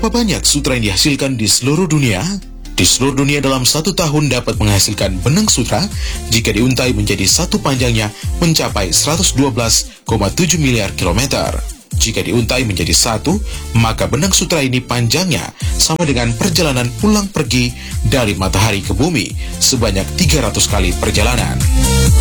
Berapa banyak sutra yang dihasilkan di seluruh dunia? Di seluruh dunia dalam 1 tahun dapat menghasilkan benang sutra jika diuntai menjadi satu panjangnya mencapai 112,7 miliar kilometer. Jika diuntai menjadi satu, maka benang sutra ini panjangnya sama dengan perjalanan pulang pergi dari matahari ke bumi sebanyak 300 kali perjalanan.